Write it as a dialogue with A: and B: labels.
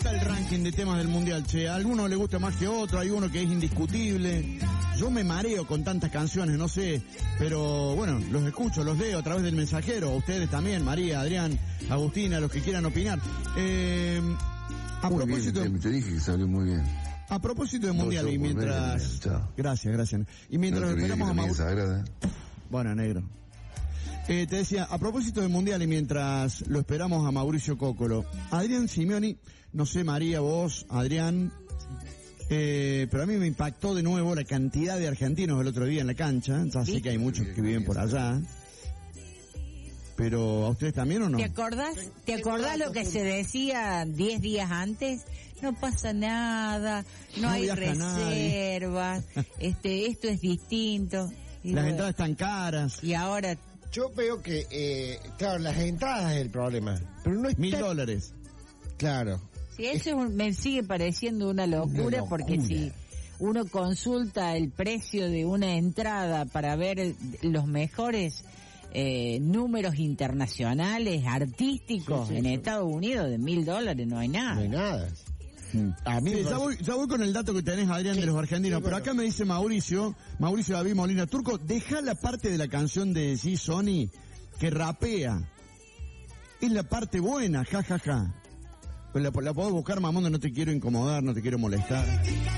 A: está el ranking de temas del mundial, che? A algunos le gusta más que a otro, hay uno que es indiscutible. Yo me mareo con tantas canciones, no sé, pero bueno, los escucho, los leo a través del mensajero, ustedes también, María, Adrián, Agustina, los que quieran opinar. A
B: muy
A: propósito
B: bien, te dije que salió muy bien.
A: A propósito de mundial y mientras... Gracias. Y mientras
B: no
A: esperamos a Mauricio... Bueno, negro. Te decía, a propósito del mundial y mientras lo esperamos a Mauricio Cóccolo, Adrián Simeoni, no sé, María, vos, Adrián, pero a mí me impactó de nuevo la cantidad de argentinos el otro día en la cancha. Ya sé que hay muchos que viven por allá. Pero, ¿a ustedes también o no?
C: ¿Te acordás lo que se decía 10 días antes? No pasa nada, no hay reservas, esto es distinto. Y
A: las entradas están caras.
C: Y ahora...
D: Yo veo que, claro, las entradas es el problema. Pero no es
A: $1,000.
D: Claro.
C: Sí, eso me sigue pareciendo una locura, porque si uno consulta el precio de una entrada para ver los mejores números internacionales, artísticos, en Estados Unidos, de $1,000 no hay nada.
D: No hay nada. A mí
A: ya voy con el dato que tenés, Adrián, de los argentinos, pero acá me dice Mauricio David Molina Turco, deja la parte de la canción de G. Sony que rapea. Es la parte buena, jajaja. Pues la podés buscar, Mamondo, no te quiero incomodar, no te quiero molestar.